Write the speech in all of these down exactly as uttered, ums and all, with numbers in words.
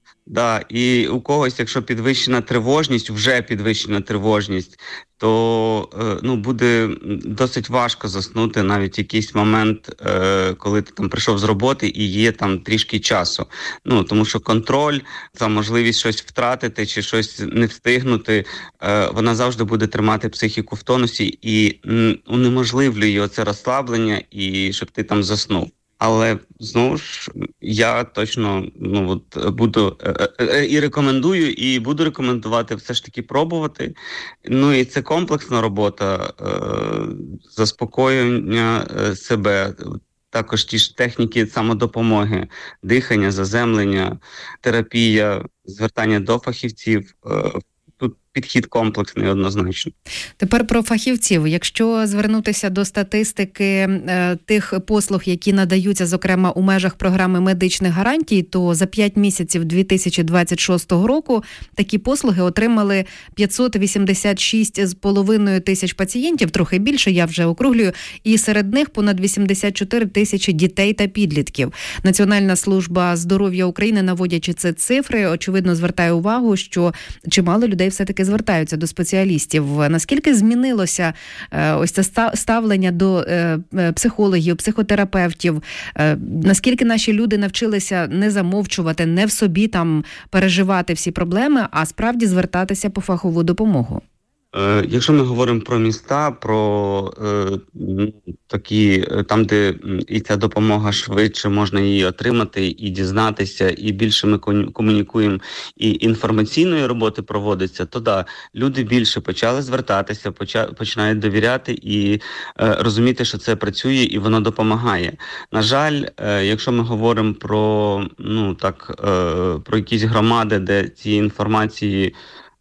Да, і у когось, якщо підвищена тривожність, вже підвищена тривожність, то е, ну, буде досить важко заснути навіть в якийсь момент, е, коли ти там прийшов з роботи і є там трішки часу. Ну, тому що контроль, та можливість щось втратити чи щось не встигнути, е, вона завжди буде тримати психіку в тонусі і м, унеможливлює це розслаблення і щоб ти там заснув. Але знову ж я точно ну от буду е, е, і рекомендую, і буду рекомендувати все ж таки пробувати. Ну і це комплексна робота, е, заспокоєння е, себе. Також ті ж техніки самодопомоги, дихання, заземлення, терапія, звертання до фахівців. Е, Тут підхід комплексний однозначно. Тепер про фахівців. Якщо звернутися до статистики е, тих послуг, які надаються, зокрема, у межах програми медичних гарантій, то за п'ять місяців дві тисячі двадцять шостого року такі послуги отримали п'ятсот вісімдесят шість з половиною тисяч пацієнтів, трохи більше, я вже округлюю, і серед них понад вісімдесят чотири тисячі дітей та підлітків. Національна служба здоров'я України, наводячи ці цифри, очевидно звертає увагу, що чимало людей все-таки звертаються до спеціалістів. Наскільки змінилося е, ось це ставлення до е, психологів, психотерапевтів? Е, наскільки наші люди навчилися не замовчувати, не в собі там переживати всі проблеми, а справді звертатися по фахову допомогу? Е, якщо ми говоримо про міста, про е, такі, там, де і ця допомога швидше можна її отримати, і дізнатися, і більше ми комунікуємо, і інформаційної роботи проводиться, то да, люди більше почали звертатися, поча, починають довіряти і е, розуміти, що це працює і воно допомагає. На жаль, е, якщо ми говоримо про, ну, так, е, про якісь громади, де цієї інформації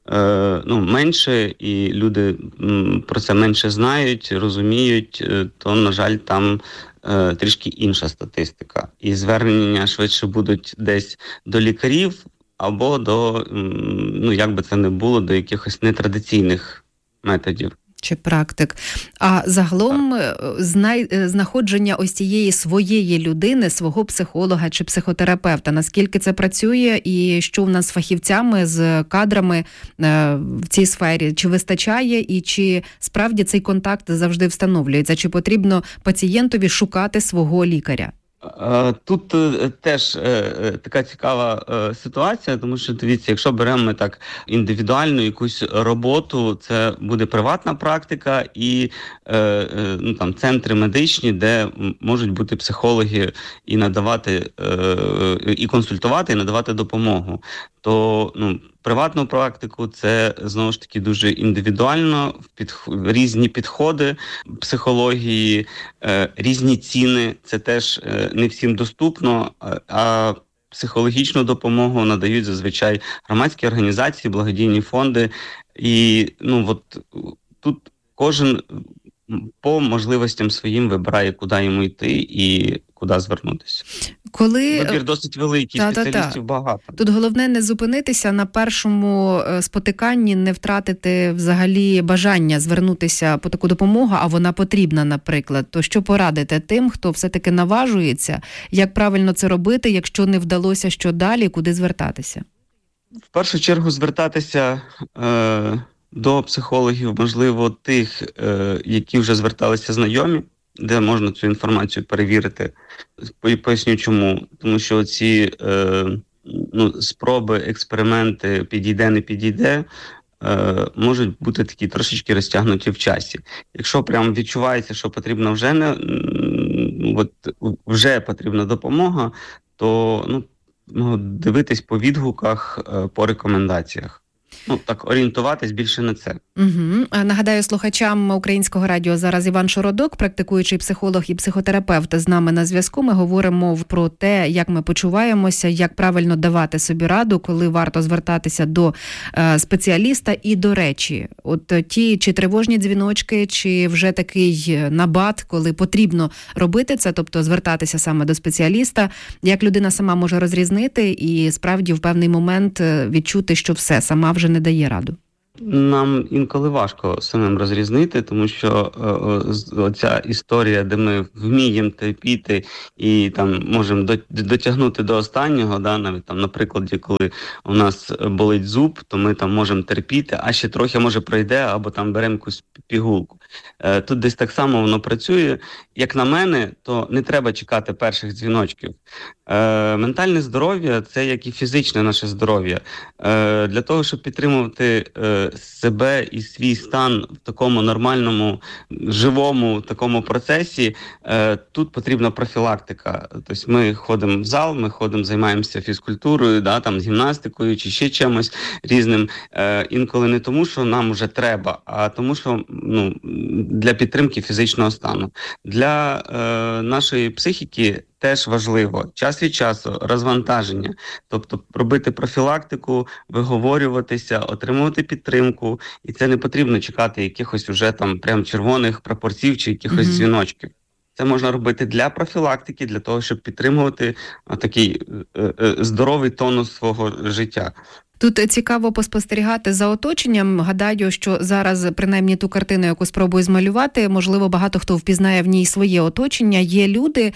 ну, менше, і люди про це менше знають, розуміють, то, на жаль, там е, трішки інша статистика. І звернення швидше будуть десь до лікарів або до, ну, як би це не було, до якихось нетрадиційних методів. Чи практик. А загалом знай... знаходження ось цієї своєї людини, свого психолога чи психотерапевта, наскільки це працює і що в нас з фахівцями, з кадрами в цій сфері, чи вистачає і чи справді цей контакт завжди встановлюється, чи потрібно пацієнтові шукати свого лікаря? Тут теж така цікава ситуація, тому що, дивіться, якщо беремо ми так індивідуальну якусь роботу, це буде приватна практика і ну, там, центри медичні, де можуть бути психологи і надавати, і консультувати, і надавати допомогу. То, ну, приватну практику це, знову ж таки, дуже індивідуально, під, різні підходи психології, е, різні ціни, це теж е, не всім доступно, а психологічну допомогу надають зазвичай громадські організації, благодійні фонди, і, ну, от тут кожен по можливостям своїм вибирає, куди йому йти і куди звернутися. Коли... Вибір досить великий, та, спеціалістів та, та. багато. Тут головне не зупинитися на першому спотиканні, не втратити взагалі бажання звернутися по таку допомогу, а вона потрібна, наприклад. То що порадите тим, хто все-таки наважується, як правильно це робити, якщо не вдалося, що далі, куди звертатися? В першу чергу звертатися е, до психологів, можливо, тих, е, які вже зверталися знайомі, де можна цю інформацію перевірити. Поясню чому. Тому що ці е, ну, спроби, експерименти підійде, не підійде, е, можуть бути такі трошечки розтягнуті в часі. Якщо прямо відчувається, що потрібна вже, не, от, вже потрібна допомога, то ну, ну, дивитись по відгуках, е, по рекомендаціях. Ну, так, орієнтуватись більше на це. Угу. Нагадаю слухачам Українського радіо, зараз Іван Шородок, практикуючий психолог і психотерапевт, з нами на зв'язку. Ми говоримо про те, як ми почуваємося, як правильно давати собі раду, коли варто звертатися до е, спеціаліста. І, до речі, от ті чи тривожні дзвіночки, чи вже такий набат, коли потрібно робити це, тобто звертатися саме до спеціаліста, як людина сама може розрізнити і справді в певний момент відчути, що все, сама вже не дає раду? Нам інколи важко самим розрізнити, тому що е, е, ця історія, де ми вміємо терпіти і там можемо до, дотягнути до останнього, да, навіть там, на прикладі, коли у нас болить зуб, то ми там можемо терпіти, а ще трохи може пройде, або там беремо якусь пігулку. Е, тут десь так само воно працює. Як на мене, то не треба чекати перших дзвіночків. Е, ментальне здоров'я – це як і фізичне наше здоров'я. Е, для того, щоб підтримувати е, себе і свій стан в такому нормальному, живому такому процесі, е, тут потрібна профілактика. Тобто ми ходимо в зал, ми ходимо, займаємося фізкультурою, да, там, гімнастикою чи ще чимось різним. Е, інколи не тому, що нам вже треба, а тому, що ну, для підтримки фізичного стану. Для е, нашої психіки теж важливо час від часу розвантаження, тобто робити профілактику, виговорюватися, отримувати підтримку, і це не потрібно чекати якихось уже там прям червоних прапорців чи якихось mm-hmm. дзвіночків. Це можна робити для профілактики, для того, щоб підтримувати а, такий е, е, здоровий тонус свого життя. Тут цікаво поспостерігати за оточенням. Гадаю, що зараз, принаймні ту картину, яку спробую змалювати, можливо, багато хто впізнає в ній своє оточення. Є люди,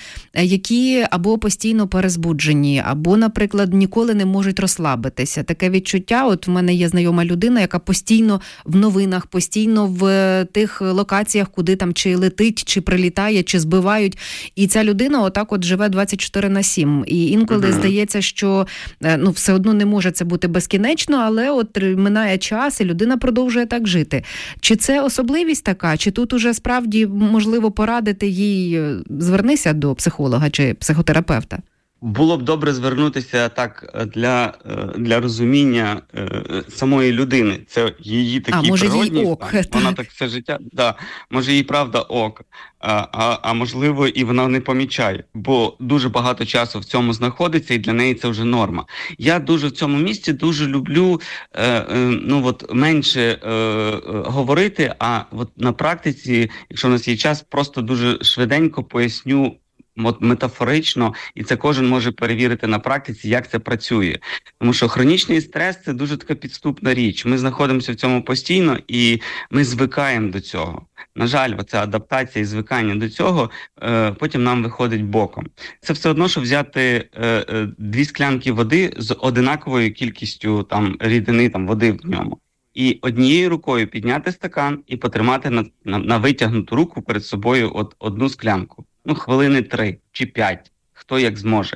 які або постійно перезбуджені, або, наприклад, ніколи не можуть розслабитися. Таке відчуття, от в мене є знайома людина, яка постійно в новинах, постійно в тих локаціях, куди там чи летить, чи прилітає, чи збивають. І ця людина отак от живе двадцять чотири на сім. І інколи mm-hmm. здається, що ну, все одно не може це бути безкінечно. Кінечно, але от минає час, і людина продовжує так жити. Чи це особливість така, чи тут уже справді можливо порадити їй, звернися до психолога чи психотерапевта? Було б добре звернутися так для, для розуміння самої людини. Це її такий а, природній їй ок, стан. Вона так все життя, да, може їй правда ок, а, а, а можливо і вона не помічає, бо дуже багато часу в цьому знаходиться і для неї це вже норма. Я дуже в цьому місці дуже люблю е, е, ну, от, менше е, е, говорити, а от на практиці, якщо в нас є час, просто дуже швиденько поясню, от метафорично, і це кожен може перевірити на практиці, як це працює. Тому що хронічний стрес – це дуже така підступна річ. Ми знаходимося в цьому постійно, і ми звикаємо до цього. На жаль, оця адаптація і звикання до цього е, потім нам виходить боком. Це все одно, що взяти е, е, дві склянки води з одинаковою кількістю там, рідини, там, води в ньому. І однією рукою підняти стакан і потримати на, на, на витягнуту руку перед собою от, одну склянку. Ну, хвилини три чи п'ять, хто як зможе.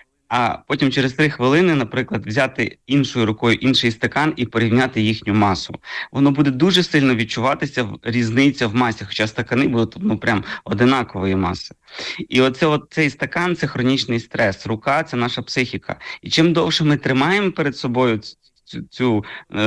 А потім через три хвилини, наприклад, взяти іншою рукою інший стакан і порівняти їхню масу. Воно буде дуже сильно відчуватися різниця в масі, хоча стакани будуть ну, прям одинакової маси. І оце, от, цей стакан – це хронічний стрес, рука – це наша психіка. І чим довше ми тримаємо перед собою цю, цю,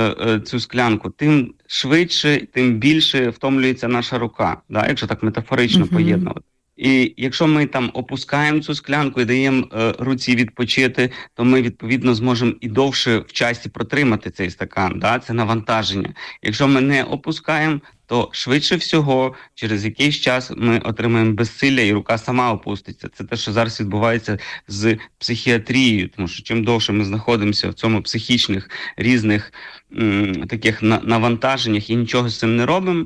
цю склянку, тим швидше, тим більше втомлюється наша рука, да? Якщо так метафорично mm-hmm. поєднувати. І якщо ми там опускаємо цю склянку і даємо е, руці відпочити, то ми, відповідно, зможемо і довше в часі протримати цей стакан, да? Це навантаження. Якщо ми не опускаємо, то швидше всього, через якийсь час ми отримаємо безсилля і рука сама опуститься. Це те, що зараз відбувається з психіатрією, тому що чим довше ми знаходимося в цьому психічних різних м, таких на- навантаженнях і нічого з цим не робимо,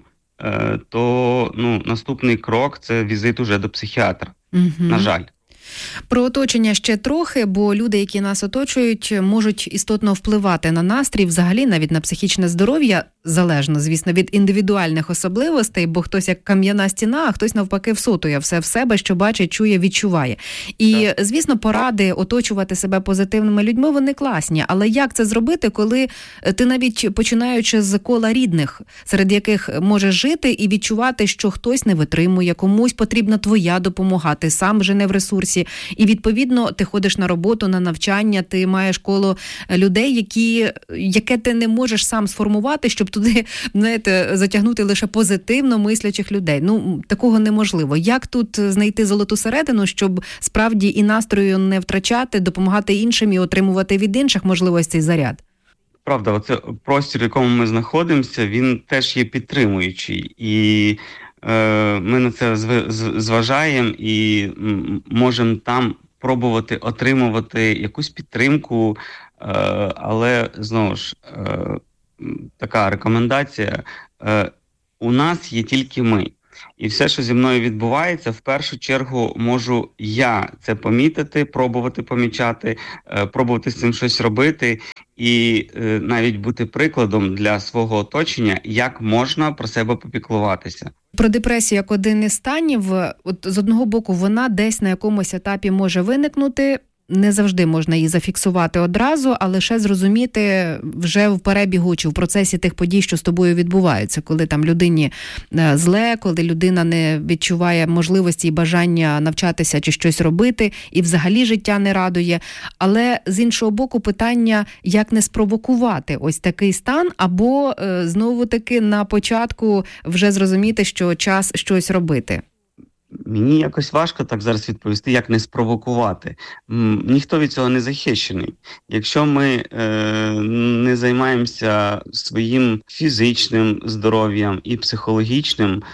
то ну, наступний крок – це візит уже до психіатра, угу. на жаль. Про оточення ще трохи, бо люди, які нас оточують, можуть істотно впливати на настрій, взагалі навіть на психічне здоров'я, залежно, звісно, від індивідуальних особливостей, бо хтось як кам'яна стіна, а хтось навпаки всотує все в себе, що бачить, чує, відчуває. І, так. звісно, поради оточувати себе позитивними людьми, вони класні, але як це зробити, коли ти навіть починаючи з кола рідних, серед яких можеш жити і відчувати, що хтось не витримує, комусь потрібна твоя допомога, ти сам вже не в ресурсі, і, відповідно, ти ходиш на роботу, на навчання, ти маєш коло людей, які, яке ти не можеш сам сформувати, щоб туди, знаєте, затягнути лише позитивно мислячих людей. Ну, такого неможливо. Як тут знайти золоту середину, щоб справді і настрою не втрачати, допомагати іншим і отримувати від інших можливостей заряд? Правда, оце простір, в якому ми знаходимося, він теж є підтримуючий. І е, ми на це зважаємо і можемо там пробувати отримувати якусь підтримку, е, але, знову ж, е, така рекомендація. Е, у нас є тільки ми. І все, що зі мною відбувається, в першу чергу можу я це помітити, пробувати помічати, е, пробувати з цим щось робити і е, навіть бути прикладом для свого оточення, як можна про себе попіклуватися. Про депресію як один із станів, от з одного боку, вона десь на якомусь етапі може виникнути. Не завжди можна її зафіксувати одразу, а лише зрозуміти вже в перебігу чи в процесі тих подій, що з тобою відбуваються. Коли там людині зле, коли людина не відчуває можливості і бажання навчатися чи щось робити, і взагалі життя не радує. Але з іншого боку питання, як не спровокувати ось такий стан, або знову-таки на початку вже зрозуміти, що час щось робити. Мені якось важко так зараз відповісти, як не спровокувати. М, ніхто від цього не захищений. Якщо ми е, не займаємося своїм фізичним здоров'ям і психологічним,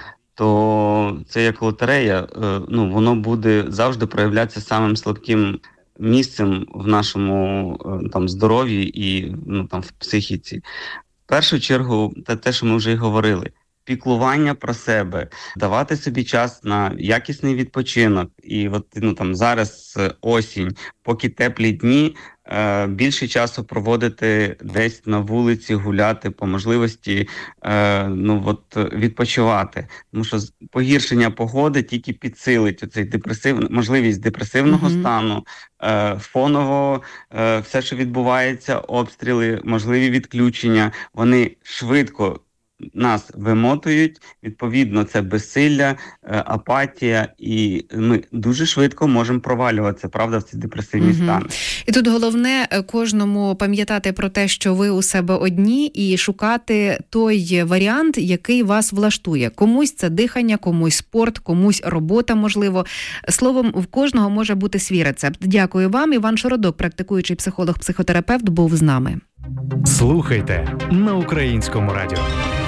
то це як лотерея, е, ну, воно буде завжди проявлятися самим слабким місцем в нашому е, там, здоров'ї і ну, там, в психіці. В першу чергу, те, те, що ми вже й говорили, піклування про себе, давати собі час на якісний відпочинок. І от ну там зараз осінь, поки теплі дні, е, більше часу проводити десь на вулиці, гуляти, по можливості е, ну от відпочивати. Тому що погіршення погоди тільки підсилить оцей депресив, можливість депресивного mm-hmm. стану, е, фоново е, все, що відбувається, обстріли, можливі відключення, вони швидко нас вимотують, відповідно, це безсилля, апатія, і ми дуже швидко можемо провалюватися, правда, в ці депресивні угу. стани. І тут головне кожному пам'ятати про те, що ви у себе одні, і шукати той варіант, який вас влаштує. Комусь це дихання, комусь спорт, комусь робота, можливо. Словом, в кожного може бути свій рецепт. Дякую вам. Іван Шородок, практикуючий психолог-психотерапевт, був з нами. Слухайте на Українському радіо.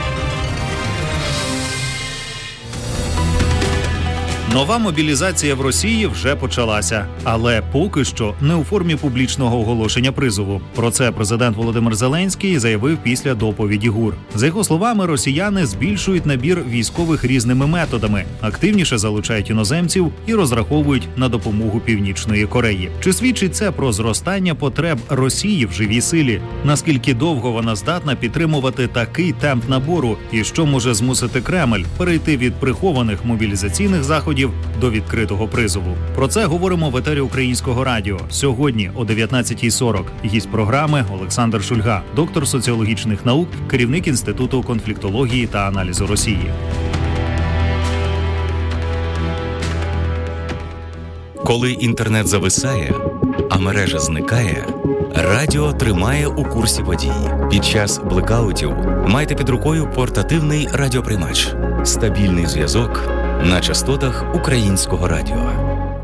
Нова мобілізація в Росії вже почалася, але поки що не у формі публічного оголошення призову. Про це президент Володимир Зеленський заявив після доповіді ГУР. За його словами, росіяни збільшують набір військових різними методами, активніше залучають іноземців і розраховують на допомогу Північної Кореї. Чи свідчить це про зростання потреб Росії в живій силі? Наскільки довго вона здатна підтримувати такий темп набору? І що може змусити Кремль перейти від прихованих мобілізаційних заходів до відкритого призову? Про це говоримо в етері Українського радіо. Сьогодні о дев'ятнадцятій сорок. Гість програми Олександр Шульга, доктор соціологічних наук, керівник Інституту конфліктології та аналізу Росії. Коли інтернет зависає, а мережа зникає, радіо тримає у курсі подій. Під час блекаутів майте під рукою портативний радіоприймач. Стабільний зв'язок на частотах Українського радіо.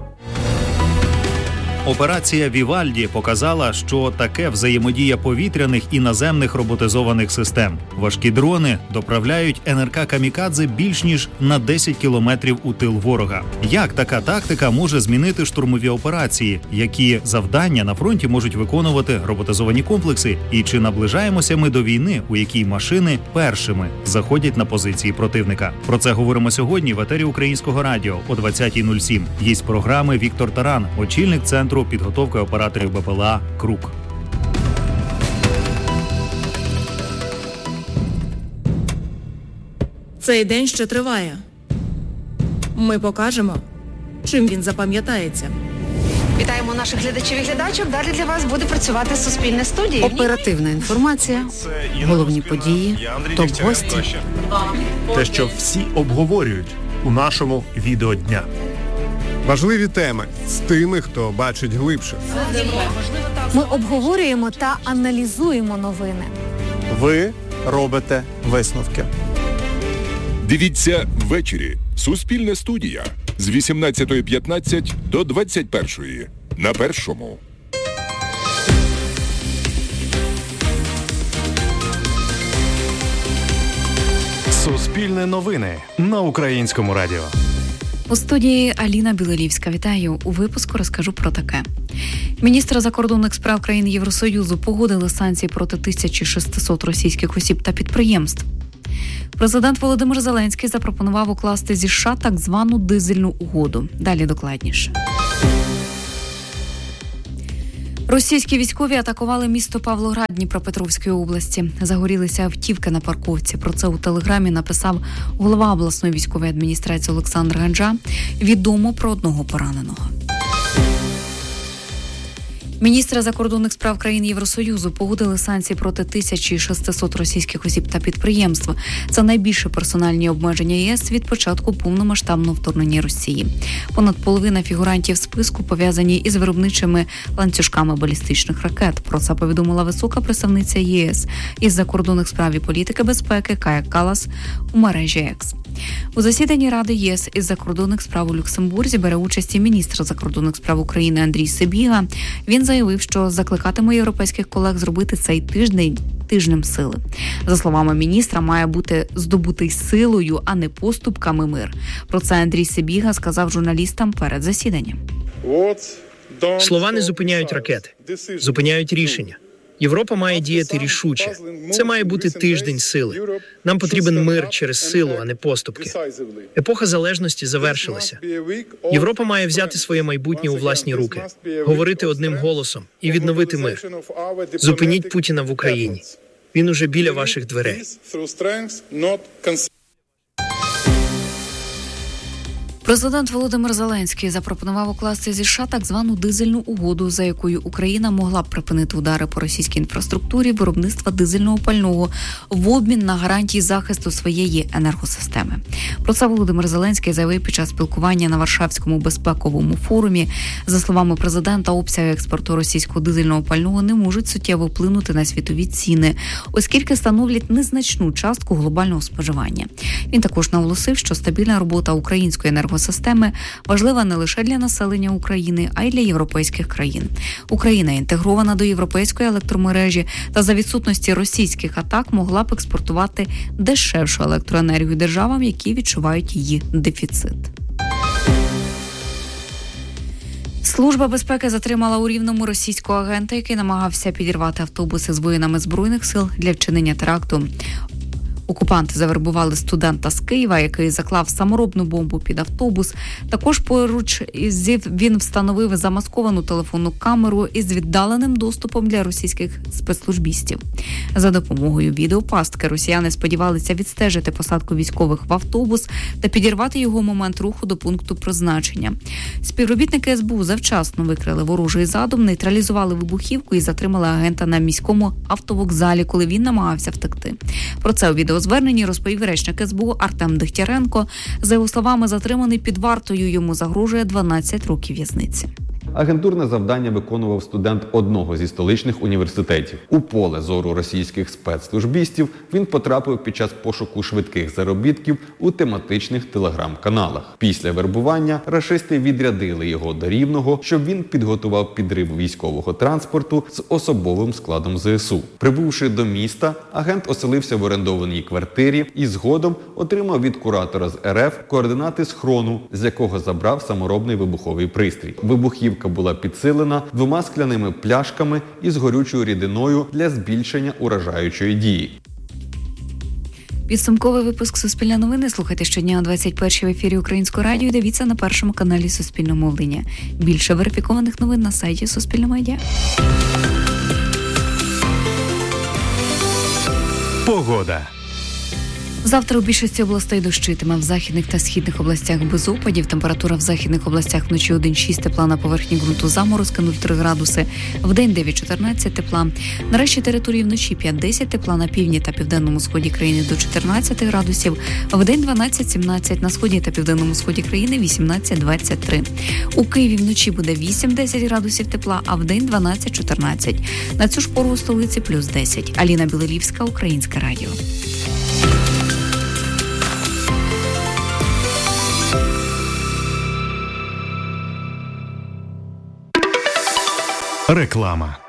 Операція «Вівальді» показала, що таке взаємодія повітряних і наземних роботизованих систем. Важкі дрони доправляють ен ер ка «Камікадзе» більш ніж на десять кілометрів у тил ворога. Як така тактика може змінити штурмові операції? Які завдання на фронті можуть виконувати роботизовані комплекси? І чи наближаємося ми до війни, у якій машини першими заходять на позиції противника? Про це говоримо сьогодні в етері Українського радіо о двадцятій нуль сім. Гість програми Віктор Таран, очільник Центру підготовки операторів Бе Пе Ел А «Крук». Цей день ще триває. Ми покажемо, чим він запам'ятається. Вітаємо наших глядачів і глядачок. Далі для вас буде працювати Суспільне студія. Оперативна інформація, головні події, топ-гості. Те, що всі обговорюють у нашому відео дня. Важливі теми з тими, хто бачить глибше. Ми обговорюємо та аналізуємо новини. Ви робите висновки. Дивіться ввечері. Суспільна студія з вісімнадцятої п'ятнадцять до двадцять першої на Першому. Суспільне новини на Українському радіо. У студії Аліна Білелівська. Вітаю. У випуску розкажу про таке. Міністри закордонних справ країн Євросоюзу погодили санкції проти тисячі шістсот російських осіб та підприємств. Президент Володимир Зеленський запропонував укласти зі США так звану дизельну угоду. Далі докладніше. Російські військові атакували місто Павлоград Дніпропетровської області. Загорілися автівки на парковці. Про це у телеграмі написав голова обласної військової адміністрації Олександр Ганджа. Відомо про одного пораненого. Міністри закордонних справ країн Євросоюзу погодили санкції проти тисячі шістсот російських осіб та підприємств. Це найбільше персональні обмеження ЄС від початку повномасштабного вторгнення Росії. Понад половина фігурантів списку пов'язані із виробничими ланцюжками балістичних ракет. Про це повідомила висока представниця ЄС із закордонних справ і політики безпеки Кая Каллас у мережі Екс. У засіданні Ради ЄС із закордонних справ у Люксембурзі бере участь і міністр закордонних справ України Андрій Сибіга. Він заявив, що закликатиме європейських колег зробити цей тиждень тижнем сили. За словами міністра, має бути здобутий силою, а не поступками мир. Про це Андрій Сибіга сказав журналістам перед засіданням. Слова не зупиняють ракети, зупиняють рішення. Європа має діяти рішуче. Це має бути тиждень сили. Нам потрібен мир через силу, а не поступки. Епоха залежності завершилася. Європа має взяти своє майбутнє у власні руки, говорити одним голосом і відновити мир. Зупиніть Путіна в Україні. Він уже біля ваших дверей. Президент Володимир Зеленський запропонував укласти зі США так звану дизельну угоду, за якою Україна могла б припинити удари по російській інфраструктурі виробництва дизельного пального в обмін на гарантії захисту своєї енергосистеми. Про це Володимир Зеленський заявив під час спілкування на Варшавському безпековому форумі. За словами президента, обсяги експорту російського дизельного пального не можуть суттєво вплинути на світові ціни, оскільки становлять незначну частку глобального споживання. Він також наголосив, що стабільна робота української енергосистеми системи важлива не лише для населення України, а й для європейських країн. Україна інтегрована до європейської електромережі та за відсутності російських атак могла б експортувати дешевшу електроенергію державам, які відчувають її дефіцит. Служба безпеки затримала у Рівному російського агента, який намагався підірвати автобуси з воїнами Збройних сил для вчинення теракту. Окупанти завербували студента з Києва, який заклав саморобну бомбу під автобус. Також поруч він встановив замасковану телефонну камеру із віддаленим доступом для російських спецслужбістів. За допомогою відеопастки росіяни сподівалися відстежити посадку військових в автобус та підірвати його момент руху до пункту призначення. Співробітники ес бе у завчасно викрили ворожий задум, нейтралізували вибухівку і затримали агента на міському автовокзалі, коли він намагався втекти. Про це у відео зверненні розповів речник ес бе у Артем Дегтяренко. За його словами, затриманий під вартою, йому загрожує дванадцять років в'язниці. Агентурне завдання виконував студент одного зі столичних університетів. У поле зору російських спецслужбістів він потрапив під час пошуку швидких заробітків у тематичних телеграм-каналах. Після вербування рашисти відрядили його до Рівного, щоб він підготував підрив військового транспорту з особовим складом зе ес у. Прибувши до міста, агент оселився в орендованій квартирі і згодом отримав від куратора з ер еф координати схрону, з якого забрав саморобний вибуховий пристрій. Вибухівка була підсилена двома скляними пляшками із горючою рідиною для збільшення уражаючої дії. Підсумковий випуск «Суспільне новини» слухайте щодня о двадцять першій в ефірі Українського радіо. Дивіться на першому каналі Суспільне мовлення. Більше верифікованих новин на сайті Суспільне медіа. Погода. Завтра у більшості областей дощитиме. В західних та східних областях без опадів. Температура в західних областях вночі один-шість тепла, на поверхні ґрунту заморозки нуль-три градуси. Вдень дев'ять-чотирнадцять тепла. На решті території вночі п'ять-десять тепла, на півдні та південному сході країни до чотирнадцять градусів. Вдень дванадцять-сімнадцять, на сході та південному сході країни вісімнадцять-двадцять три. У Києві вночі буде вісім-десять градусів тепла, а вдень дванадцять-чотирнадцять. На цю ж пору у столиці плюс десять. Аліна Білелівська, Українське радіо. Реклама.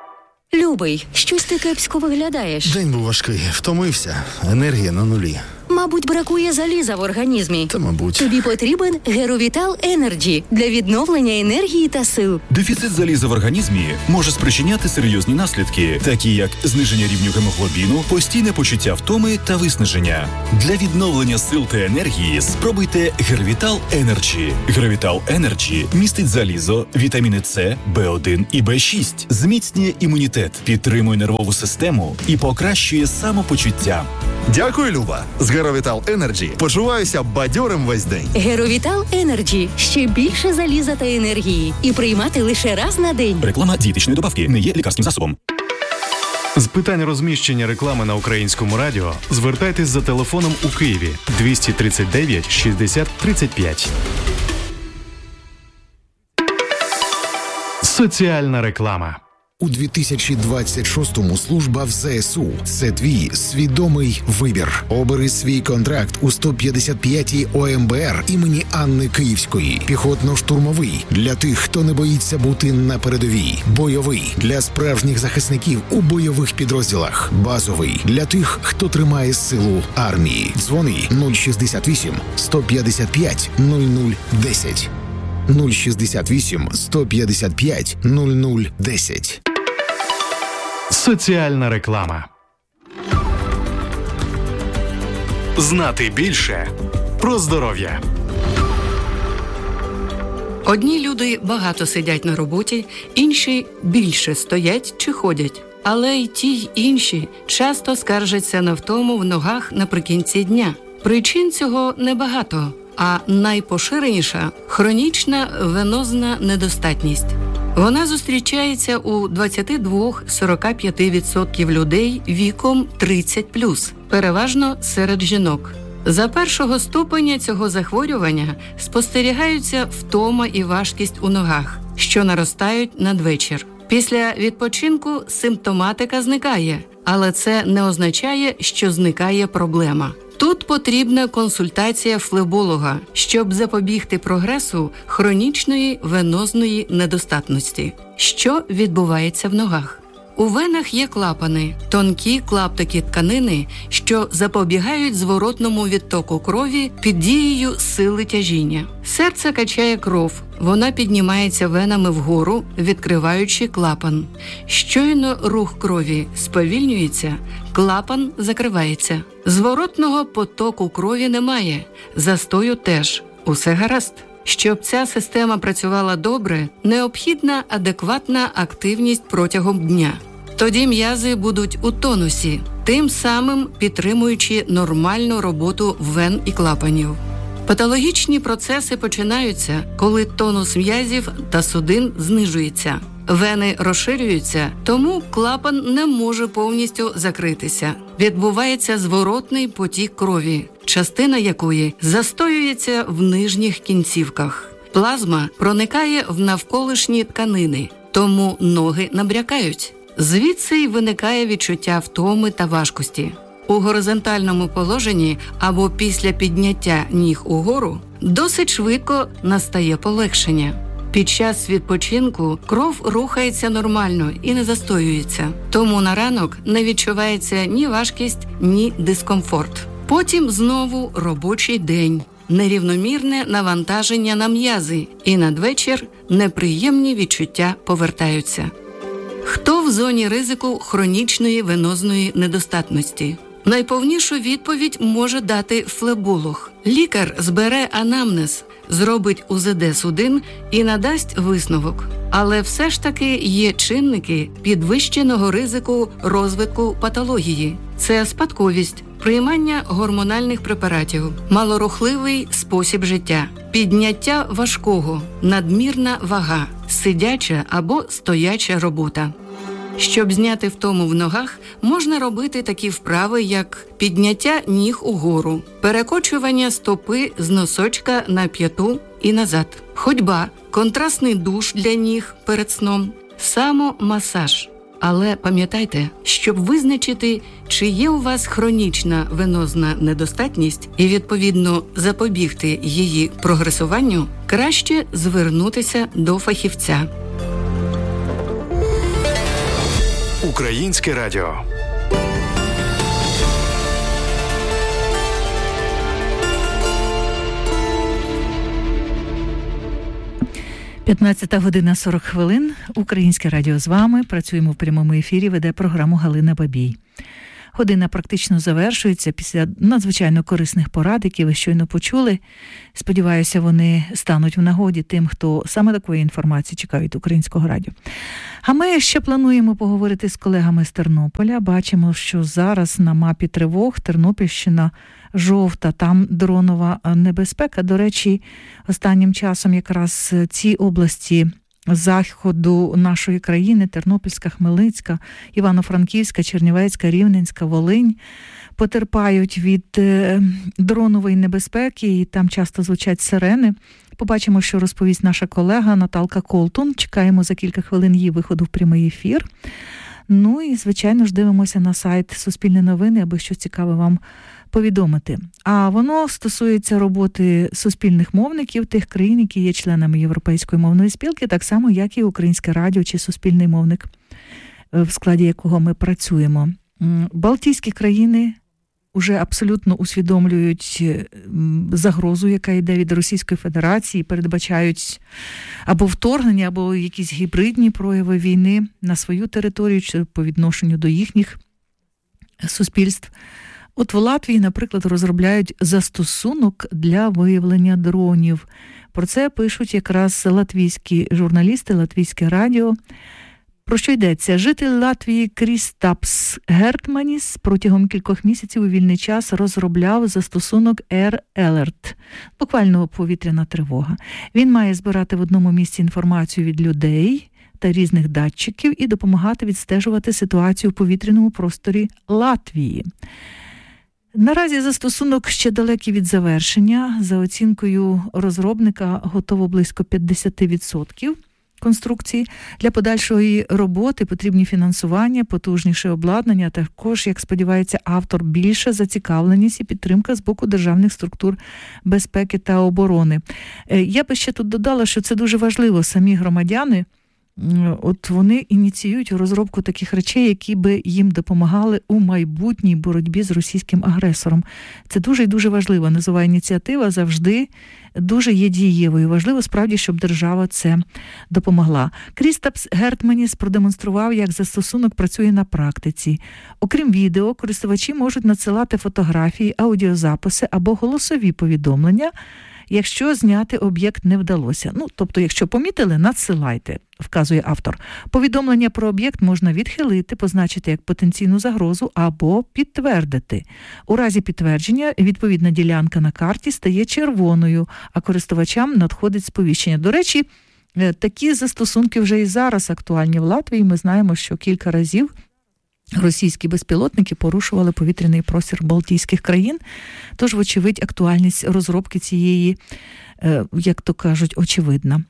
Любий, щось ти кепсько виглядаєш. День був важкий, втомився, енергія на нулі. Мабуть, бракує заліза в організмі. Та, мабуть. Тобі потрібен Геровітал Енерджі для відновлення енергії та сил. Дефіцит заліза в організмі може спричиняти серйозні наслідки, такі як зниження рівню гемоглобіну, постійне почуття втоми та виснаження. Для відновлення сил та енергії спробуйте Геровітал Енерджі. Геровітал Енерджі містить залізо, вітаміни С, Б один і Б шість, зміцнює імунітет, підтримує нервову систему і покращує самопочуття. Дякую, Люба. З Геровітал Енерджі почуваюся бадьорим весь день. Геровітал Енерджі. Ще більше заліза та енергії. І приймати лише раз на день. Реклама дієтичної добавки не є лікарським засобом. З питань розміщення реклами на Українському радіо звертайтесь за телефоном у Києві двісті тридцять дев'ять шістдесят тридцять п'ять. Соціальна реклама. У дві тисячі двадцять шостому служба в ЗСУ – це твій свідомий вибір. Обери свій контракт у сто п'ятдесят п'ятій ОМБР імені Анни Київської. Піхотно-штурмовий – для тих, хто не боїться бути на передовій. Бойовий – для справжніх захисників у бойових підрозділах. Базовий – для тих, хто тримає силу армії. Дзвони нуль шістдесят вісім сто п'ятдесят п'ять нуль нуль десять. нуль шістдесят вісім сто п'ятдесят п'ять нуль нуль десять. Соціальна реклама. Знати більше про здоров'я. Одні люди багато сидять на роботі, інші більше стоять чи ходять. Але й ті, й інші часто скаржаться на втому в ногах наприкінці дня. Причин цього небагато, а найпоширеніша – хронічна венозна недостатність. Вона зустрічається у двадцять два - сорок п'ять відсотків людей віком тридцять плюс, переважно серед жінок. За першого ступеня цього захворювання спостерігаються втома і важкість у ногах, що наростають надвечір. Після відпочинку симптоматика зникає, але це не означає, що зникає проблема. Тут потрібна консультація флеболога, щоб запобігти прогресу хронічної венозної недостатності. Що відбувається в ногах? У венах є клапани – тонкі клаптики тканини, що запобігають зворотному відтоку крові під дією сили тяжіння. Серце качає кров, вона піднімається венами вгору, відкриваючи клапан. Щойно рух крові сповільнюється, клапан закривається. Зворотного потоку крові немає, застою теж. Усе гаразд. Щоб ця система працювала добре, необхідна адекватна активність протягом дня. Тоді м'язи будуть у тонусі, тим самим підтримуючи нормальну роботу вен і клапанів. Патологічні процеси починаються, коли тонус м'язів та судин знижується. Вени розширюються, тому клапан не може повністю закритися. Відбувається зворотний потік крові, частина якої застоюється в нижніх кінцівках. Плазма проникає в навколишні тканини, тому ноги набрякають. Звідси й виникає відчуття втоми та важкості. У горизонтальному положенні або після підняття ніг угору досить швидко настає полегшення. Під час відпочинку кров рухається нормально і не застоюється, тому на ранок не відчувається ні важкість, ні дискомфорт. Потім знову робочий день, нерівномірне навантаження на м'язи, і надвечір неприємні відчуття повертаються. Хто в зоні ризику хронічної венозної недостатності? Найповнішу відповідь може дати флеболог. Лікар збере анамнез, зробить у зет де судин і надасть висновок. Але все ж таки є чинники підвищеного ризику розвитку патології. Це спадковість, приймання гормональних препаратів, малорухливий спосіб життя, підняття важкого, надмірна вага, сидяча або стояча робота. Щоб зняти втому в ногах, можна робити такі вправи, як підняття ніг угору, перекочування стопи з носочка на п'яту і назад, ходьба, контрастний душ для ніг перед сном, самомасаж. Але пам'ятайте, щоб визначити, чи є у вас хронічна венозна недостатність і, відповідно, запобігти її прогресуванню, краще звернутися до фахівця. Українське радіо. п'ятнадцята година сорок хвилин. Українське радіо з вами. Працюємо в прямому ефірі, веде програму Галина Бабій. Година практично завершується після надзвичайно корисних порад, які ви щойно почули. Сподіваюся, вони стануть в нагоді тим, хто саме такої інформації чекає від Українського радіо. А ми ще плануємо поговорити з колегами з Тернополя. Бачимо, що зараз на мапі тривог Тернопільщина жовта, там дронова небезпека. До речі, останнім часом якраз ці області заходу нашої країни, Тернопільська, Хмельницька, Івано-Франківська, Чернівецька, Рівненська, Волинь, потерпають від дронової небезпеки, і там часто звучать сирени. Побачимо, що розповість наша колега Наталка Колтун. Чекаємо за кілька хвилин її виходу в прямий ефір. Ну і, звичайно ж, дивимося на сайт Суспільне новини, аби щось цікаве вам повідомити. А воно стосується роботи суспільних мовників тих країн, які є членами Європейської мовної спілки, так само, як і Українське радіо чи Суспільний мовник, в складі якого ми працюємо. Балтійські країни вже абсолютно усвідомлюють загрозу, яка йде від Російської Федерації, передбачають або вторгнення, або якісь гібридні прояви війни на свою територію чи по відношенню до їхніх суспільств. От в Латвії, наприклад, розробляють застосунок для виявлення дронів. Про це пишуть якраз латвійські журналісти, латвійське радіо. Про що йдеться? Житель Латвії Крістапс Гертманіс протягом кількох місяців у вільний час розробляв застосунок Air Alert, буквально повітряна тривога. Він має збирати в одному місці інформацію від людей та різних датчиків і допомагати відстежувати ситуацію у повітряному просторі Латвії. Наразі застосунок ще далекий від завершення. За оцінкою розробника, готово близько п'ятдесят відсотків конструкції. Для подальшої роботи потрібні фінансування, потужніше обладнання, а також, як сподівається автор, більша зацікавленість і підтримка з боку державних структур безпеки та оборони. Я би ще тут додала, що це дуже важливо. Самі громадяни, от вони ініціюють розробку таких речей, які би їм допомагали у майбутній боротьбі з російським агресором. Це дуже і дуже важливо. Низова ініціатива завжди дуже є дієвою. Важливо справді, щоб держава це допомогла. Крістапс Гертманіс продемонстрував, як застосунок працює на практиці. Окрім відео, користувачі можуть надсилати фотографії, аудіозаписи або голосові повідомлення, якщо зняти об'єкт не вдалося. Ну, тобто, якщо помітили, надсилайте, вказує автор. Повідомлення про об'єкт можна відхилити, позначити як потенційну загрозу або підтвердити. У разі підтвердження відповідна ділянка на карті стає червоною, а користувачам надходить сповіщення. До речі, такі застосунки вже і зараз актуальні в Латвії. Ми знаємо, що кілька разів російські безпілотники порушували повітряний простір Балтійських країн. Тож, вочевидь, актуальність розробки цієї, як то кажуть, очевидна.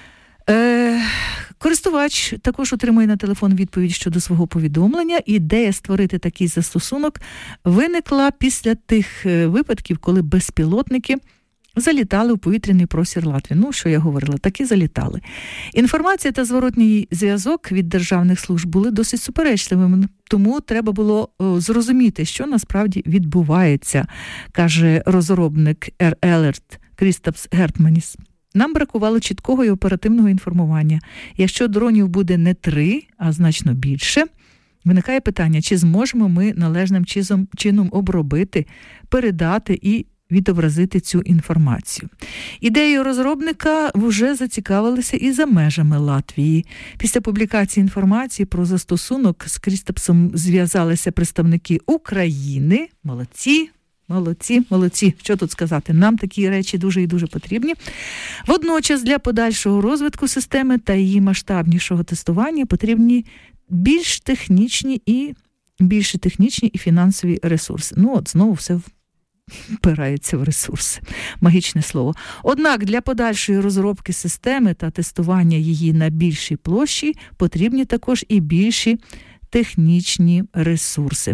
Е, користувач також отримує на телефон відповідь щодо свого повідомлення. Ідея створити такий застосунок виникла після тих випадків, коли безпілотники залітали у повітряний простір Латвії. Ну, що я говорила, таки залітали. Інформація та зворотній зв'язок від державних служб були досить суперечливими, тому треба було о, зрозуміти, що насправді відбувається, каже розробник Air Alert Крістапс Гертманіс. Нам бракувало чіткого і оперативного інформування. Якщо дронів буде не три, а значно більше, виникає питання, чи зможемо ми належним чином обробити, передати і відобразити цю інформацію. Ідеєю розробника вже зацікавилися і за межами Латвії. Після публікації інформації про застосунок з Крістапсом зв'язалися представники України. Молодці, молодці, молодці. Що тут сказати? Нам такі речі дуже і дуже потрібні. Водночас для подальшого розвитку системи та її масштабнішого тестування потрібні більш технічні і більше технічні і фінансові ресурси. Ну от знову все впирається в ресурси. Магічне слово. Однак для подальшої розробки системи та тестування її на більшій площі потрібні також і більші технічні ресурси.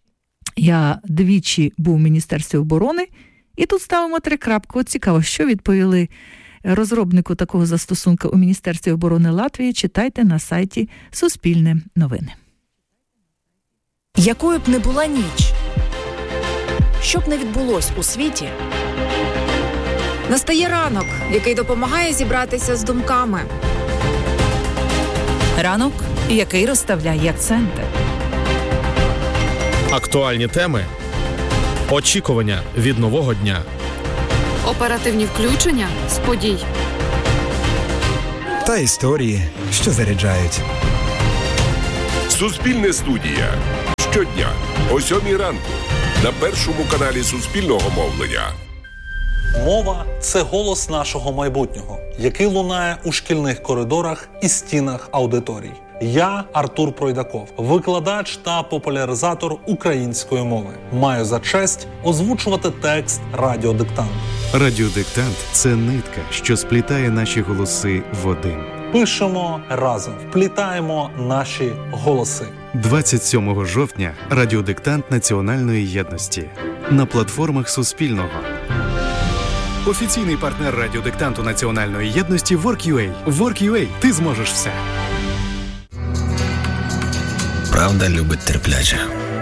Я двічі був у Міністерстві оборони, і тут ставимо три крапки. От цікаво, що відповіли розробнику такого застосунка у Міністерстві оборони Латвії. Читайте на сайті Суспільне новини. Якою б не була ніч, що б не відбулось у світі, Настає ранок, який допомагає зібратися з думками. Ранок, який розставляє акценти. Актуальні теми. Очікування від нового дня. Оперативні включення з подій. Та історії, що заряджають. Суспільне студія. Щодня о сьомій ранку на першому каналі Суспільного мовлення. Мова – це голос нашого майбутнього, який лунає у шкільних коридорах і стінах аудиторій. Я Артур Пройдаков, викладач та популяризатор української мови. Маю за честь озвучувати текст радіодиктанту. Радіодиктант – це нитка, що сплітає наші голоси в один. Пишемо разом, вплітаємо наші голоси. двадцять сьомого жовтня радіодиктант Національної єдності на платформах Суспільного. Офіційний партнер радіодиктанту Національної єдності WorkUA. WorkUA. Ти зможеш все. Правда любить терпляче.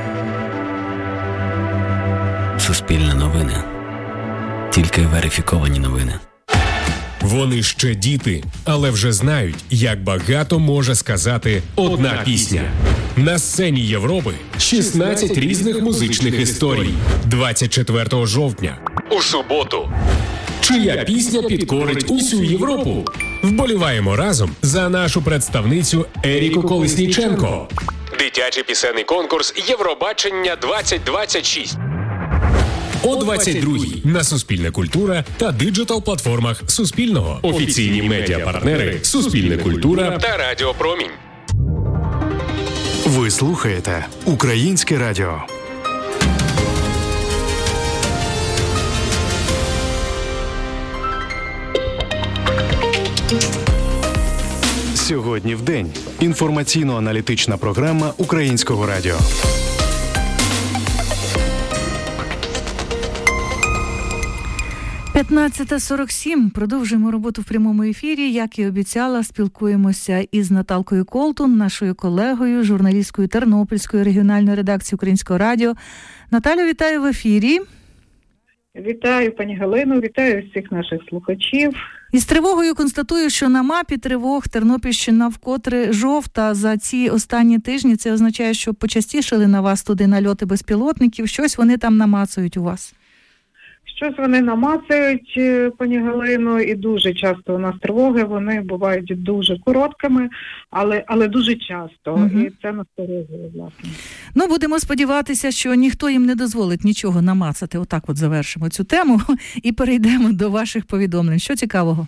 Суспільне новини. Тільки верифіковані новини. Вони ще діти, але вже знають, як багато може сказати одна пісня. На сцені Європи шістнадцять різних музичних історій. двадцять четвертого жовтня. У суботу. Чия пісня підкорить усю Європу? Вболіваємо разом за нашу представницю Еріку Колесніченко. Дитячий пісенний конкурс Євробачення двадцять двадцять шість. О двадцять другій на Суспільне культура та диджитал-платформах Суспільного. Офіційні медіапартнери Суспільне культура та Радіо Промінь. Ви слухаєте Українське радіо. Сьогодні в день. Інформаційно-аналітична програма Українського радіо. п'ятнадцята сорок сім. Продовжуємо роботу в прямому ефірі. Як і обіцяла, спілкуємося із Наталкою Колтун, нашою колегою, журналісткою Тернопільської регіональної редакції Українського радіо. Наталю, вітаю в ефірі. Вітаю, пані Галину, вітаю всіх наших слухачів. Із тривогою констатую, що на мапі тривог Тернопільщина вкотре жовта за ці останні тижні. Це означає, що почастішали на вас туди нальоти безпілотників. Щось вони там намацують у вас. Щось вони намацають, пані Галино, і дуже часто у нас тривоги, вони бувають дуже короткими, але, але дуже часто, угу. І це насторожує, власне. Ну, будемо сподіватися, що ніхто їм не дозволить нічого намацати. Отак от завершимо цю тему і перейдемо до ваших повідомлень. Що цікавого?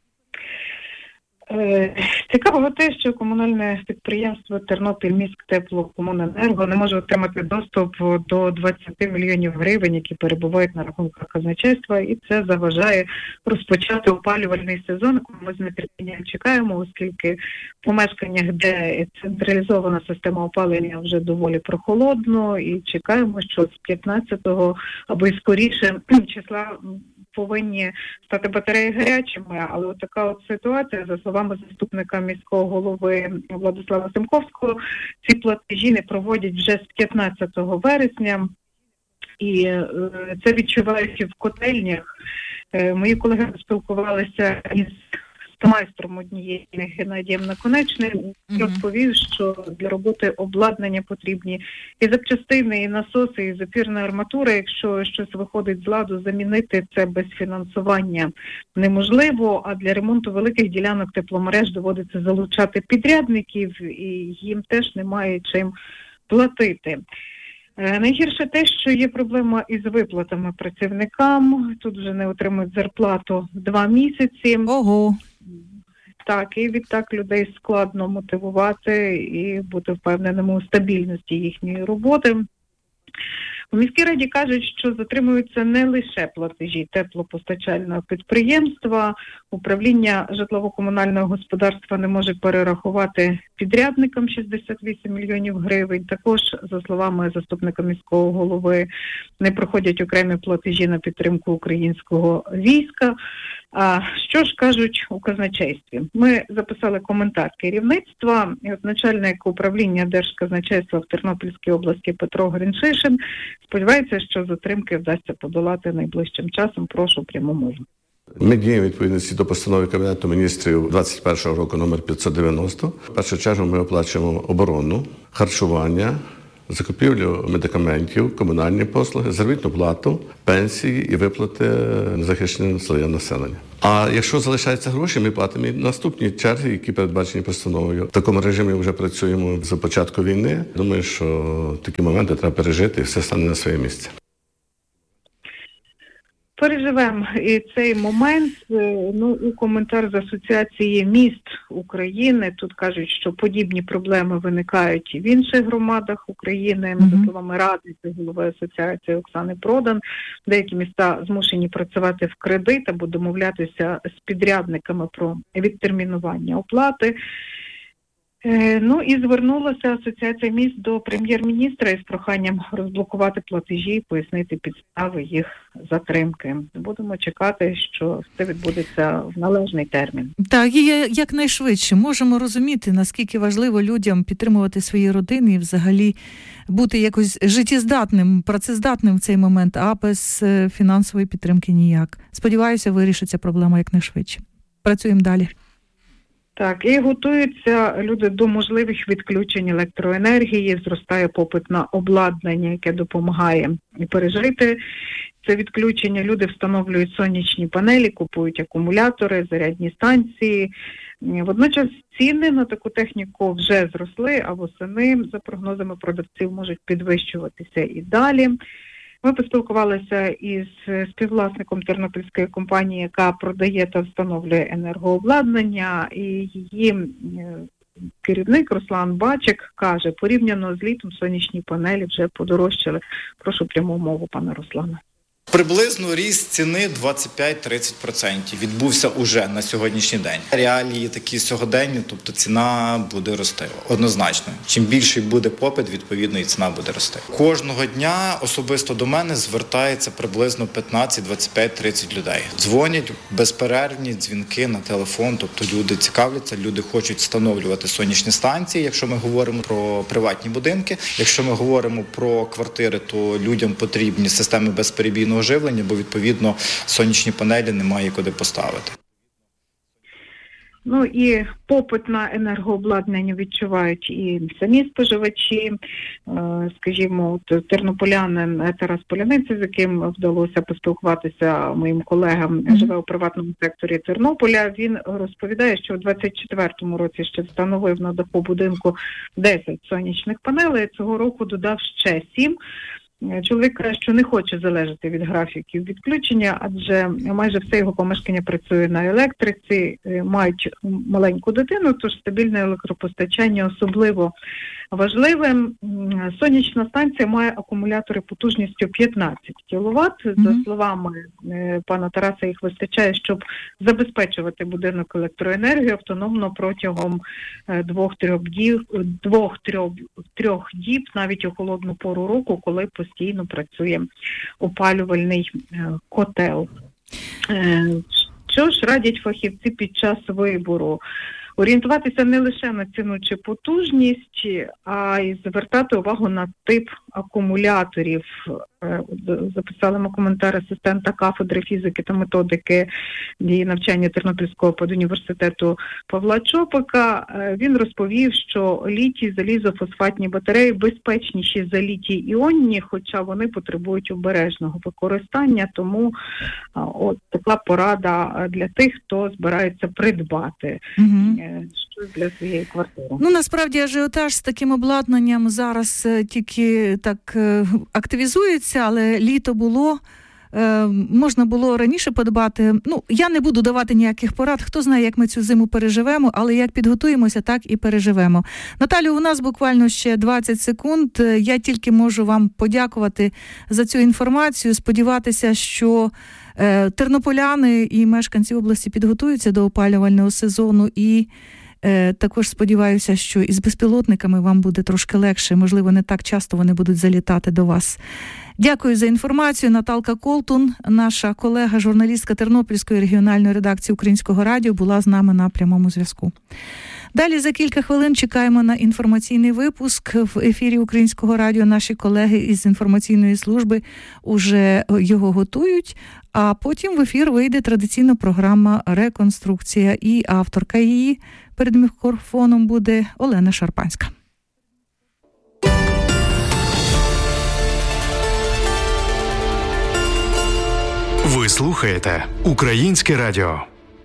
Цікаво те, що комунальне підприємство Тернопільміськтеплокомуненерго не може отримати доступ до двадцять мільйонів гривень, які перебувають на рахунках казначейства, і це заважає розпочати опалювальний сезон, який ми з нетерпінням чекаємо, оскільки в помешканнях, де централізована система опалення, вже доволі прохолодно, і чекаємо, що з п'ятнадцятого або й скоріше числа повинні стати батареї гарячими, але от така от ситуація, за словами заступника міського голови Владислава Семковського, ці платежі не проводять вже з п'ятнадцятого вересня, і е, це відчувають і в котельнях. Е, мої колеги спілкувалися із майстром однієї Геннадієм Наконечним, mm-hmm. розповів, що для роботи обладнання потрібні і запчастини, і насоси, і запірна арматура. Якщо щось виходить з ладу, замінити це без фінансування неможливо, а для ремонту великих ділянок тепломереж доводиться залучати підрядників, і їм теж немає чим платити. Найгірше те, що є проблема із виплатами працівникам. Тут вже не отримують зарплату два місяці. Ого! Так, і відтак людей складно мотивувати і бути впевненими у стабільності їхньої роботи. У міській раді кажуть, що затримуються не лише платежі теплопостачального підприємства. Управління житлово-комунального господарства не може перерахувати підрядникам шістдесят вісім мільйонів гривень. Також, за словами заступника міського голови, не проходять окремі платежі на підтримку українського війська. А що ж кажуть у казначействі? Ми записали коментар керівництва. І от начальник управління Держказначейства в Тернопільській області Петро Гриншишин сподівається, що затримки вдасться подолати найближчим часом. Прошу пряму мову. Ми діємо відповідності до постанови Кабінету міністрів двадцять першого року номер п'ятсот дев'яносто. В першу чергу ми оплачуємо оборону, харчування, закупівлю медикаментів, комунальні послуги, заробітну плату, пенсії і виплати незахищеним слоям населення. А якщо залишаються гроші, ми платимо і наступні черги, які передбачені постановою. В такому режимі вже працюємо з початку війни. Думаю, що такі моменти треба пережити і все стане на своє місце. Переживемо і цей момент. Ну, у коментар з Асоціації міст України тут кажуть, що подібні проблеми виникають і в інших громадах України. Mm-hmm. За словами радниці голови асоціації Оксани Продан, деякі міста змушені працювати в кредит або домовлятися з підрядниками про відтермінування оплати. Ну і звернулася Асоціація міст до прем'єр-міністра із проханням розблокувати платежі і пояснити підстави їх затримки. Будемо чекати, що це відбудеться в належний термін. Так, і якнайшвидше можемо розуміти, наскільки важливо людям підтримувати свої родини і взагалі бути якось життєздатним, працездатним в цей момент, а без фінансової підтримки ніяк. Сподіваюся, вирішиться проблема якнайшвидше. Працюємо далі. Так, і готуються люди до можливих відключень електроенергії, зростає попит на обладнання, яке допомагає пережити це відключення. Люди встановлюють сонячні панелі, купують акумулятори, зарядні станції. Водночас ціни на таку техніку вже зросли, а восени, за прогнозами продавців, можуть підвищуватися і далі. Ми поспілкувалися із співвласником тернопільської компанії, яка продає та встановлює енергообладнання, і її керівник Руслан Бачик каже, порівняно з літом сонячні панелі вже подорожчали. Прошу пряму мову пана Руслана. Приблизно ріст ціни двадцять п'ять - тридцять відсотків відбувся уже на сьогоднішній день. Реалії такі сьогоденні, тобто ціна буде рости однозначно. Чим більший буде попит, відповідно і ціна буде рости. Кожного дня особисто до мене звертається приблизно п'ятнадцять, двадцять п'ять, тридцять людей. Дзвонять безперервні дзвінки на телефон, тобто люди цікавляться, люди хочуть встановлювати сонячні станції, якщо ми говоримо про приватні будинки. Якщо ми говоримо про квартири, то людям потрібні системи безперебійного живлення, бо, відповідно, сонячні панелі немає куди поставити. Ну і попит на енергообладнання відчувають і самі споживачі. Скажімо, от тернополянин Тарас Поляниця, з яким вдалося поспілкуватися моїм колегам, mm-hmm. живе у приватному секторі Тернополя. Він розповідає, що у двадцять четвертому році ще встановив на даху будинку десять сонячних панелей, цього року додав ще сім. Чоловік каже, що не хоче залежати від графіків відключення, адже майже все його помешкання працює на електриці, мають маленьку дитину, тож стабільне електропостачання особливо важливим. Сонячна станція має акумулятори потужністю п'ятнадцять кіловат. Mm-hmm. За словами пана Тараса, їх вистачає, щоб забезпечувати будинок електроенергією автономно протягом двох-трьох діб, двох-трьох діб, навіть у холодну пору року, коли постійно працює опалювальний котел. Що ж радять фахівці під час вибору? Орієнтуватися не лише на ціну чи потужність, а й звертати увагу на тип акумуляторів. Записали ми коментар асистента кафедри фізики та методики і навчання Тернопільського педуніверситету Павла Чопика. Він розповів, що літій залізофосфатні батареї безпечніші за літій-іонні, хоча вони потребують обережного використання, тому от така порада для тих, хто збирається придбати угу. щось для своєї квартири. Ну, насправді, ажіотаж з таким обладнанням зараз тільки так активізується, але літо було, е, можна було раніше подбати. Ну, я не буду давати ніяких порад, хто знає, як ми цю зиму переживемо, але як підготуємося, так і переживемо. Наталю, у нас буквально ще двадцять секунд. Я тільки можу вам подякувати за цю інформацію, сподіватися, що е, тернополяни і мешканці області підготуються до опалювального сезону і Е, також сподіваюся, що із безпілотниками вам буде трошки легше, можливо, не так часто вони будуть залітати до вас. Дякую за інформацію. Наталка Колтун, наша колега, журналістка Тернопільської регіональної редакції Українського радіо, була з нами на прямому зв'язку. Далі за кілька хвилин чекаємо на інформаційний випуск. В ефірі Українського радіо наші колеги із інформаційної служби уже його готують, а потім в ефір вийде традиційна програма «Реконструкція», і авторка її перед мікрофоном буде Олена Шарпанська. Ви слухаєте Українське радіо.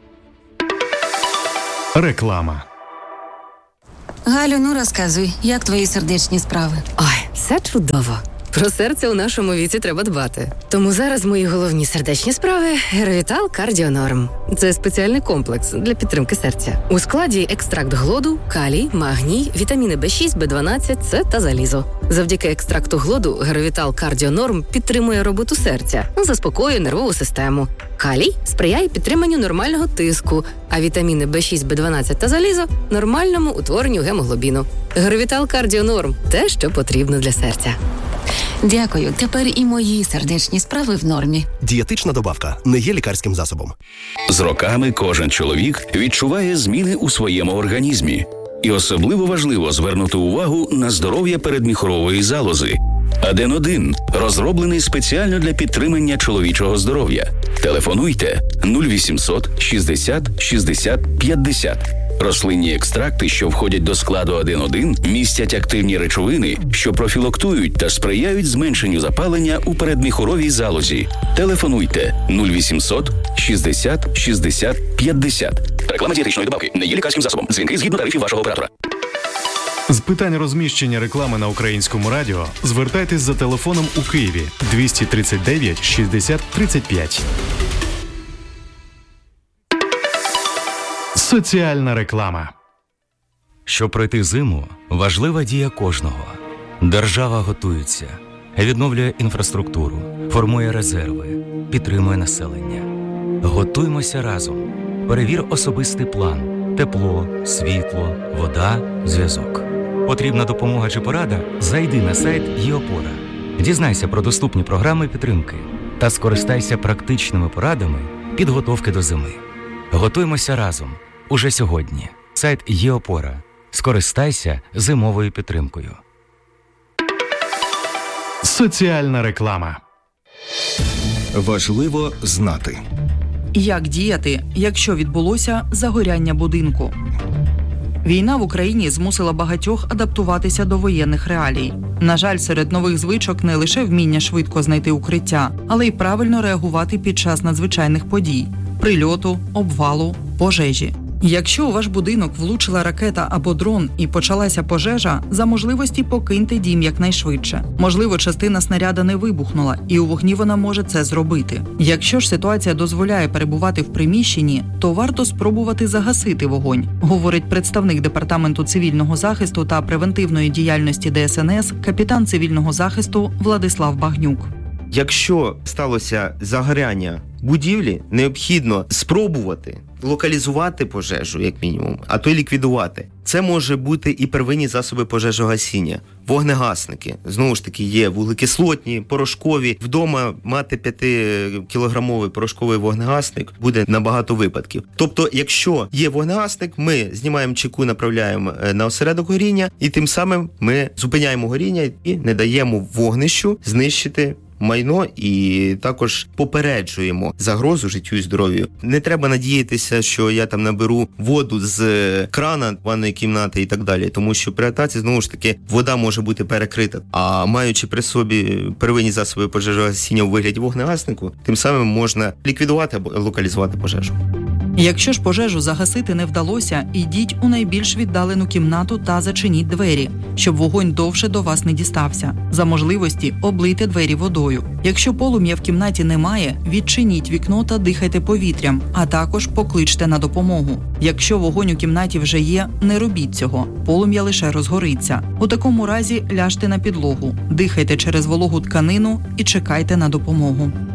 Реклама. Галю, ну розказуй, як твої сердечні справи? Ой, все чудово. Про серце у нашому віці треба дбати. Тому зараз мої головні сердечні справи – Геровітал Кардіонорм. Це спеціальний комплекс для підтримки серця. У складі екстракт глоду, калій, магній, вітаміни Б шість, Б дванадцять, С та залізо. Завдяки екстракту глоду Геровітал Кардіонорм підтримує роботу серця, заспокоює нервову систему. Калій сприяє підтриманню нормального тиску, а вітаміни Б шість, Б дванадцять та залізо – нормальному утворенню гемоглобіну. Геровітал Кардіонорм – те, що потрібно для серця. Дякую. Тепер і мої сердечні справи в нормі. Дієтична добавка не є лікарським засобом. З роками кожен чоловік відчуває зміни у своєму організмі. І особливо важливо звернути увагу на здоров'я передміхорової залози. Аден один розроблений спеціально для підтримання чоловічого здоров'я. Телефонуйте нуль вісімсот шістдесят шістдесят п'ятдесят. Рослинні екстракти, що входять до складу Аден один, містять активні речовини, що профілактують та сприяють зменшенню запалення у передміхоровій залозі. Телефонуйте нуль вісімсот шістдесят шістдесят п'ятдесят. Реклама дієтичної добавки не є лікарським засобом. Дзвінки згідно тарифів вашого оператора. З питань розміщення реклами на Українському радіо звертайтесь за телефоном у Києві двісті тридцять дев'ять шістдесят тридцять п'ять. Соціальна реклама. Щоб пройти зиму, важлива дія кожного. Держава готується, відновлює інфраструктуру, формує резерви, підтримує населення. Готуймося разом. Перевір особистий план. Тепло, світло, вода, зв'язок. Потрібна допомога чи порада? Зайди на сайт ЄОПОРА. Дізнайся про доступні програми підтримки та скористайся практичними порадами підготовки до зими. Готуймося разом. Уже сьогодні. Сайт ЄОПОРА. Скористайся зимовою підтримкою. Соціальна реклама. Важливо знати. Як діяти, якщо відбулося загоряння будинку? Війна в Україні змусила багатьох адаптуватися до воєнних реалій. На жаль, серед нових звичок не лише вміння швидко знайти укриття, але й правильно реагувати під час надзвичайних подій – прильоту, обвалу, пожежі. Якщо у ваш будинок влучила ракета або дрон і почалася пожежа, за можливості покиньте дім якнайшвидше. Можливо, частина снаряда не вибухнула, і у вогні вона може це зробити. Якщо ж ситуація дозволяє перебувати в приміщенні, то варто спробувати загасити вогонь, говорить представник Департаменту цивільного захисту та превентивної діяльності Де Ес Ен Ес, капітан цивільного захисту Владислав Багнюк. Якщо сталося загоряння будівлі, необхідно спробувати локалізувати пожежу, як мінімум, а то й ліквідувати. Це може бути і первинні засоби пожежогасіння, вогнегасники. Знову ж таки, є вуглекислотні, порошкові. Вдома мати п'ятикілограмовий порошковий вогнегасник буде на багато випадків. Тобто, якщо є вогнегасник, ми знімаємо чеку, направляємо на осередок горіння, і тим самим ми зупиняємо горіння і не даємо вогнищу знищити майно, і також попереджуємо загрозу життю і здоров'ю. Не треба надіятися, що я там наберу воду з крана ванної кімнати і так далі, тому що при атаці, знову ж таки, вода може бути перекрита. А маючи при собі первинні засоби пожежогасіння у вигляді вогнегаснику, тим самим можна ліквідувати або локалізувати пожежу. Якщо ж пожежу загасити не вдалося, ідіть у найбільш віддалену кімнату та зачиніть двері, щоб вогонь довше до вас не дістався. За можливості облийте двері водою. Якщо полум'я в кімнаті немає, відчиніть вікно та дихайте повітрям, а також покличте на допомогу. Якщо вогонь у кімнаті вже є, не робіть цього. Полум'я лише розгориться. У такому разі ляжте на підлогу, дихайте через вологу тканину і чекайте на допомогу.